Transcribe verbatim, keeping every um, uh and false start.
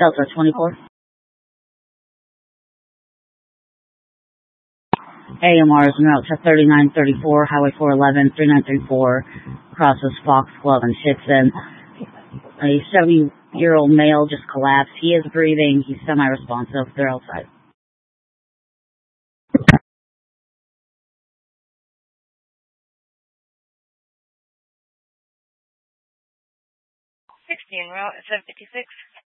Delta twenty-four. A M R is en route to thirty-nine thirty-four, Highway four eleven, thirty-nine thirty-four, crosses Foxglove and Shipson. A seventy-year-old male just collapsed. He is breathing. He's semi-responsive. They're outside. sixty en route at seven fifty-six.